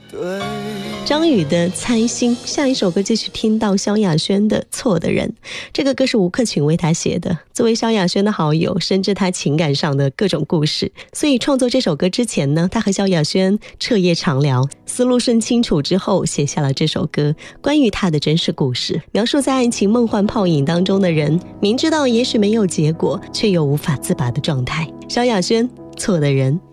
张宇的《猜心》，下一首歌继续听到萧亚轩的《错的人》。这个歌是吴克群为他写的，作为萧亚轩的好友，深知他情感上的各种故事，所以创作这首歌之前呢，他和萧亚轩彻夜长聊，思路顺清楚之后写下了这首歌，关于他的真实故事，描述在爱情梦幻泡影当中的人，明知道也许没有结果，却又无法自拔的状态。萧亚轩《错的人》。